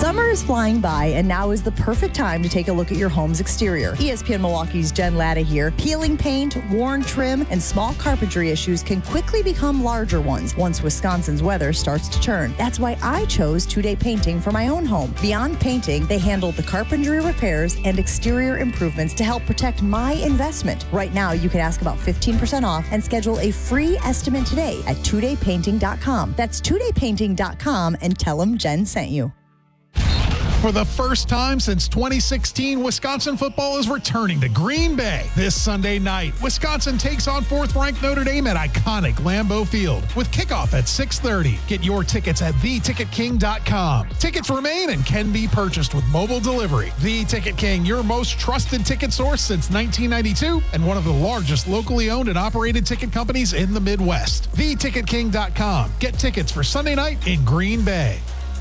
Summer is flying by, and now is the perfect time to take a look at your home's exterior. ESPN Milwaukee's Jen Latta here. Peeling paint, worn trim, and small carpentry issues can quickly become larger ones once Wisconsin's weather starts to turn. That's why I chose 2-Day Painting for my own home. Beyond painting, they handle the carpentry repairs and exterior improvements to help protect my investment. Right now, you can ask about 15% off and schedule a free estimate today at 2daypainting.com. That's 2daypainting.com, and tell them Jen sent you. For the first time since 2016, Wisconsin football is returning to Green Bay. This Sunday night, Wisconsin takes on 4th-ranked Notre Dame at iconic Lambeau Field with kickoff at 6:30. Get your tickets at theticketking.com. Tickets remain and can be purchased with mobile delivery. The Ticket King, your most trusted ticket source since 1992 and one of the largest locally owned and operated ticket companies in the Midwest. Theticketking.com. Get tickets for Sunday night in Green Bay.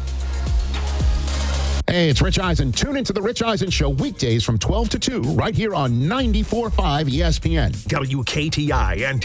Hey, it's Rich Eisen. Tune into The Rich Eisen Show weekdays from 12 to 2 right here on 94.5 ESPN. WKTI and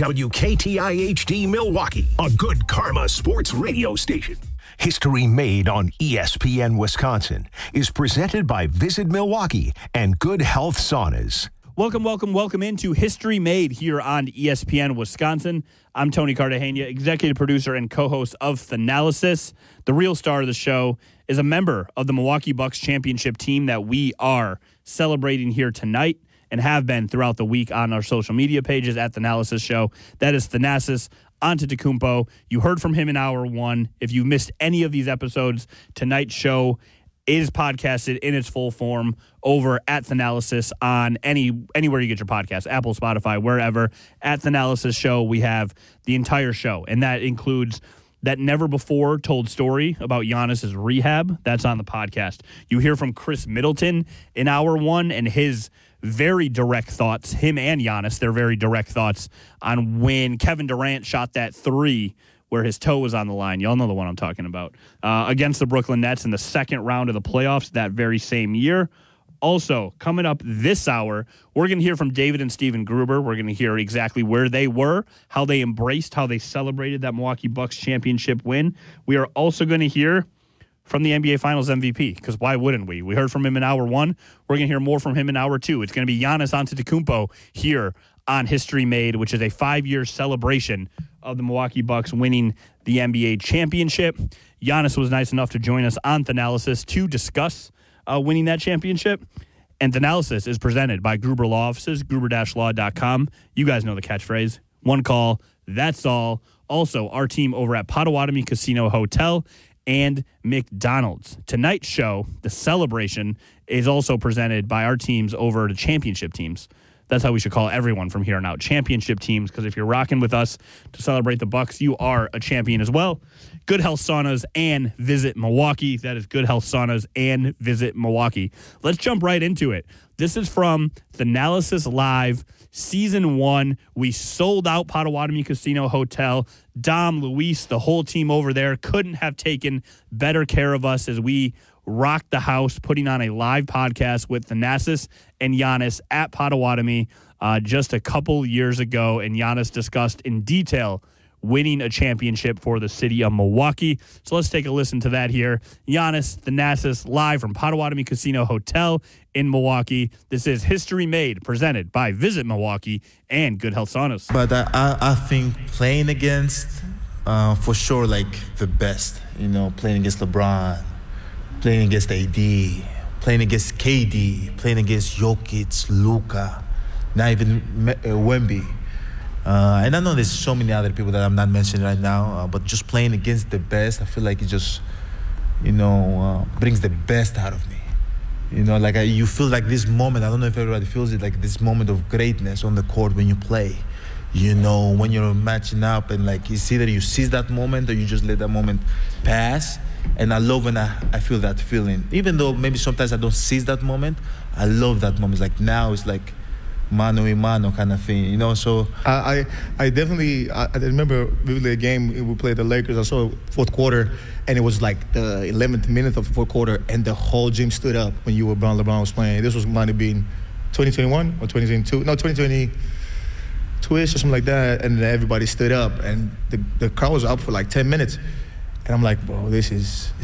WKTI-HD Milwaukee, a good karma sports radio station. History Made on ESPN Wisconsin is presented by Visit Milwaukee and Good Health Saunas. Welcome into History Made here on ESPN Wisconsin. I'm Tony Cartagena, executive producer and co-host of Thanalysis. The real star of the show is a member of the Milwaukee Bucks championship team that we are celebrating here tonight and have been throughout the week on our social media pages at Thanalysis Show. That is Thanasis Antetokounmpo. You heard from him in hour one. If you missed any of these episodes, tonight's show is podcasted in its full form over at Thanalysis on anywhere you get your podcast, Apple, Spotify, wherever. At Thanalysis Show, we have the entire show, and that includes that never-before-told story about Giannis's rehab. That's on the podcast. You hear from Chris Middleton in hour one and his very direct thoughts, him and Giannis, their very direct thoughts on when Kevin Durant shot that three where his toe was on the line. Y'all know the one I'm talking about. Against the Brooklyn Nets in the second round of the playoffs that very same year. Also, coming up this hour, we're going to hear from David and Steven Gruber. We're going to hear exactly where they were, how they embraced, how they celebrated that Milwaukee Bucks championship win. We are also going to hear from the NBA Finals MVP, because why wouldn't we? We heard from him in hour one. We're going to hear more from him in hour two. It's going to be Giannis Antetokounmpo here on History Made, which is a 5-year celebration of the Milwaukee Bucks winning the NBA championship. Giannis was nice enough to join us on Thanalysis to discuss winning that championship. And Thanalysis is presented by Gruber Law Offices, gruber-law.com. You guys know the catchphrase. One call, that's all. Also, our team over at Potawatomi Casino Hotel and McDonald's. Tonight's show, the celebration, is also presented by our teams over the championship teams. That's how we should call everyone from here on out. Championship teams, because if you're rocking with us to celebrate the Bucks, you are a champion as well. Good Health Saunas and Visit Milwaukee. That is Good Health Saunas and Visit Milwaukee. Let's jump right into it. This is from Thanalysis Live, Season 1. We sold out Potawatomi Casino Hotel. Dom, Luis, the whole team over there couldn't have taken better care of us as we rocked the house, putting on a live podcast with Thanasis and Giannis at Potawatomi just a couple years ago. And Giannis discussed in detail winning a championship for the city of Milwaukee. So let's take a listen to that here. Giannis, Thanasis, live from Potawatomi Casino Hotel in Milwaukee. This is History Made, presented by Visit Milwaukee and Good Health Saunas. But I think playing against, for sure, like the best, playing against LeBron, playing against AD, playing against KD, playing against Jokic, Luka, not even Wemby. And I know there's so many other people that I'm not mentioning right now, but just playing against the best, I feel like it just, brings the best out of me. You feel like this moment, I don't know if everybody feels it, like this moment of greatness on the court when you play. When you're matching up and it's either you seize that moment or you just let that moment pass. And I love when I feel that feeling. Even though maybe sometimes I don't seize that moment, I love that moment. It's now it's like mano a mano kind of thing, So I definitely I remember vividly a game we played the Lakers. I saw fourth quarter, and it was like the 11th minute of the fourth quarter, and the whole gym stood up when LeBron was playing. This might have been 2021 or 2022. No, 2022-ish or something like that. And everybody stood up, and the crowd was up for like 10 minutes. And I'm like, bro, this is